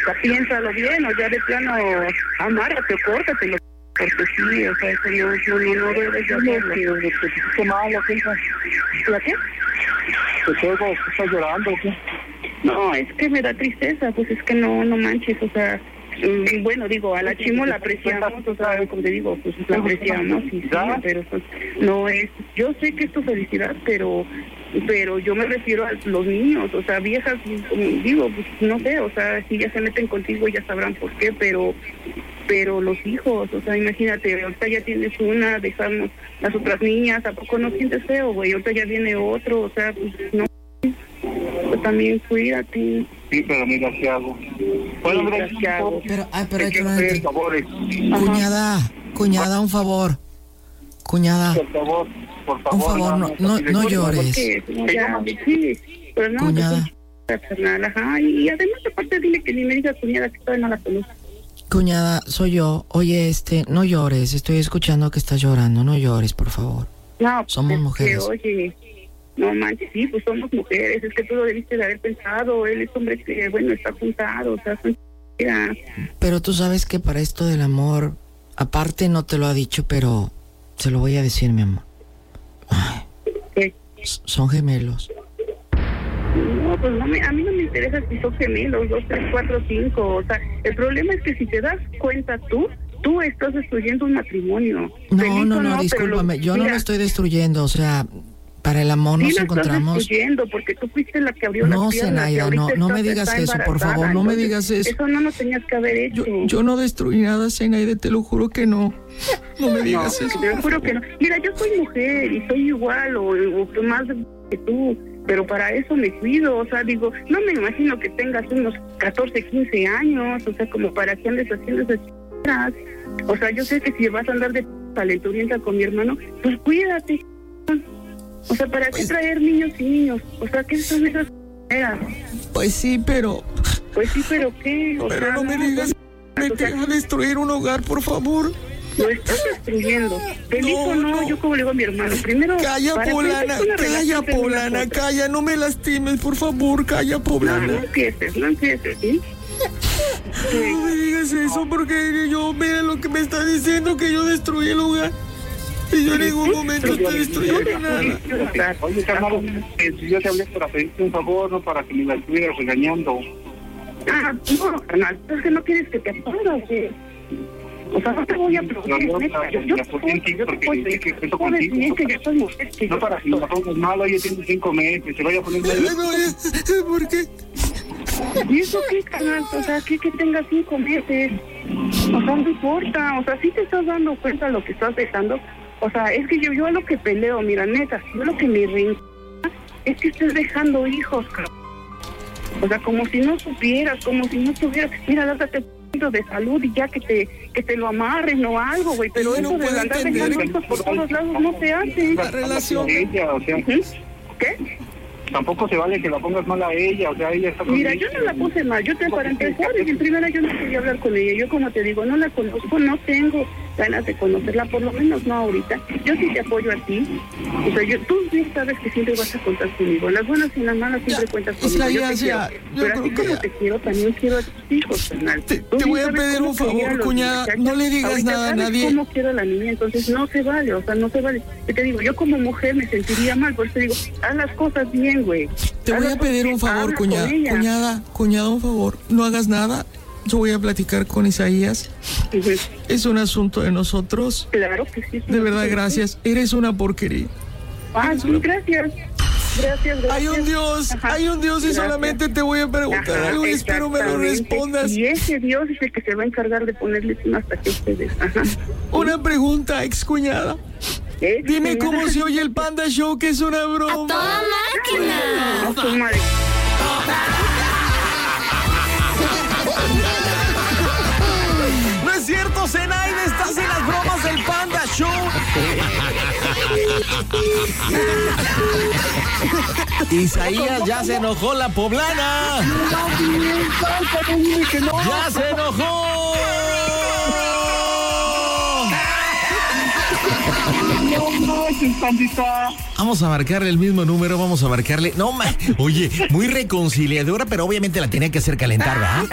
sea, piénsalo bien, o ya de plano, amárrate o córtatelo. Porque sí, o sea, eso no debes de hacerlo. ¿Qué malo, hija? ¿La qué? ¿Te oigo? ¿Estás llorando o qué? No, es que me da tristeza, pues es que no manches, o sea, bueno, digo, a la Chimo la apreciamos, o sea, como te digo, pues la apreciamos, y sí, pero pues no es, yo sé que es tu felicidad, pero yo me refiero a los niños, o sea, viejas, digo, pues no sé, o sea, si ya se meten contigo ya sabrán por qué, pero los hijos, o sea, imagínate, ahorita ya tienes una, dejamos las otras niñas, ¿a poco no sientes feo, güey? Ahorita ya viene otro, o sea, pues no, pues también cuídate. Sí, pero mira qué hago. Bueno, mira qué hago. Pero hay que hacer favores. Cuñada, un favor. Cuñada. Por favor. Un favor, no llores. Sí, pero no. Cuñada. Ajá, y además aparte dile que ni me digas cuñada que todavía no la conozco. Cuñada, soy yo. Oye, no llores. Estoy escuchando que estás llorando. No llores, por favor. No, pues somos mujeres. Oye, no manches, sí, pues somos mujeres. Es que tú lo debiste de haber pensado. Él es hombre que, bueno, está juntado, o sea, pero tú sabes que para esto del amor, aparte no te lo ha dicho, pero se lo voy a decir, mi amor. Ay, ¿qué? Son gemelos. No, pues a mí no me interesa si son gemelos, 2, 3, 4, 5. O sea, el problema es que si te das cuenta tú estás destruyendo un matrimonio. No, discúlpame, yo no lo estoy destruyendo, o sea, para el amor nos encontramos. Estás destruyendo porque tú fuiste la que abrió la pierna. Zenaida, no me digas eso, por favor, no me digas eso. Eso no lo tenías que haber hecho. Yo no destruí nada, Zenaida, te lo juro que no. No me digas eso. Te lo juro que no. Mira, yo soy mujer y soy igual o más que tú. Pero para eso me cuido, o sea, digo, no me imagino que tengas unos 14, 15 años, o sea, como para que andes haciendo esas cosas. O sea, yo sé que si vas a andar de calenturienta con mi hermano, pues cuídate. O sea, ¿para qué traer niños y niños? O sea, ¿qué son esas cosas? Pues sí, pero ¿qué? O pero sea, no me digas, vete a destruir un hogar, por favor. Lo estás destruyendo. No, yo como le digo a mi hermano, primero... Calla, Poblana, calla, no me lastimes, por favor, calla, Poblana. No empieces, ¿sí? No me digas eso, porque mira lo que me está diciendo, que yo destruí el hogar. Y yo en ningún momento te destruí nada. Oye, carnal, yo te hablé para pedirte un favor, no para que me la estuvieras regañando. No, carnal, es que no quieres que te pongas, O sea, no te voy a prohibir, no para que me la pongas mal, oye, tienes 5 meses, se vaya a poner mal. ¿Por qué? ¿Y eso qué, canal? O sea, que tengas 5 meses. O sea, no importa, o sea, sí te estás dando cuenta de lo que estás dejando. O sea, es que yo a lo que peleo, mira, neta, yo lo que me rinco es que estés dejando hijos, cabrón. O sea, como si no supieras, como si no tuvieras, mira, date de salud y ya que te lo amarren o algo, güey, pero eso de andar dejando hijos por todos lados no se hace. La relación. Ella, o sea, ¿qué? Tampoco se vale que la pongas mal a ella, o sea, ella está... Mira, yo no la puse mal, yo para empezar, y en primera yo no quería hablar con ella, yo como te digo, no la conozco, no tengo ganas de conocerla, por lo menos no ahorita, yo sí te apoyo a ti, o sea, tú bien sabes que siempre vas a contar conmigo, las buenas y las malas siempre cuentas conmigo, pero así como te quiero, también quiero a tus hijos, carnal. Te voy a pedir un favor, cuñada, no le digas nada a nadie. Cómo quiero a la niña, entonces no se vale, o sea, no se vale. Te digo, yo como mujer me sentiría mal, por eso te digo, haz las cosas bien, güey. Te voy a pedir un favor, cuñada, un favor, no hagas nada. Yo voy a platicar con Isaías. Es un asunto de nosotros. Claro que sí. De verdad, gracias. Eres una porquería. Sí, gracias. Hay un Dios y solamente te voy a preguntar algo y espero me lo respondas. Y ese Dios es el que se va a encargar de ponerles una hasta que ustedes. Una pregunta, ex cuñada. Dime cómo se oye el Panda Show, que es una broma. ¡A toda máquina! No es cierto, Zenaida, estás en las bromas del Panda Show. Isaías, ya se enojó la poblana. ¡Ya se enojó! No, pandita. Vamos a marcarle el mismo número, vamos a marcarle. No, oye, muy reconciliadora, pero obviamente la tenía que hacer calentar, ¿verdad?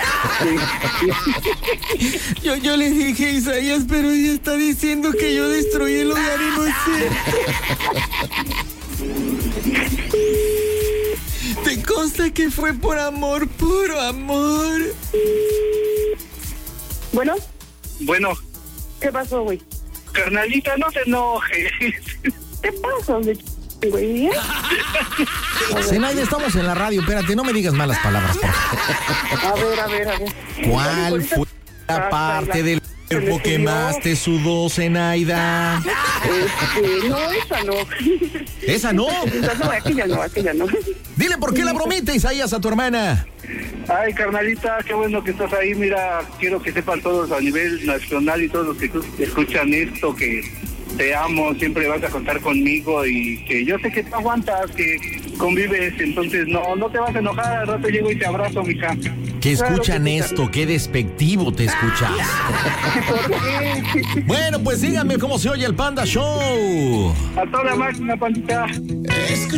Yo le dije a Isaías, pero ella está diciendo que yo destruí el hogar y no es cierto. Te consta que fue por amor, puro amor. Bueno, Bueno, ¿qué pasó, güey? carnalita, no te enojes. ¿Qué pasa, güey? Zenaida, estamos en la radio, espérate, no me digas malas palabras, por favor. A ver. ¿Cuál fue la parte del cuerpo que más te sudó, Zenaida? No, esa no. ¿Esa no? No, aquella no. Dile por qué la bromita, Isaías, a tu hermana. Ay, carnalita, qué bueno que estás ahí. Mira, quiero que sepan todos a nivel nacional y todos los que escuchan esto, que te amo, siempre vas a contar conmigo y que yo sé que tú aguantas, que convives, entonces no te vas a enojar, al rato llego y te abrazo, mija. Que escuchan Claro que sí, esto, qué despectivo te escuchas. Bueno, pues díganme cómo se oye el Panda Show. A toda máquina, pandita. Escucha